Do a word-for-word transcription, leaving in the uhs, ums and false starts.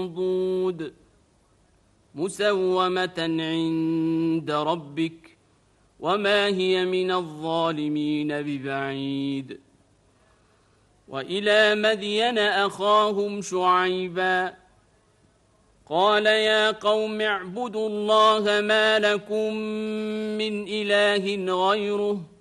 منضود مسومة عند ربك وما هي من الظالمين ببعيد. وإلى مدين أخاهم شعيبا قال يا قوم اعبدوا الله ما لكم من إله غيره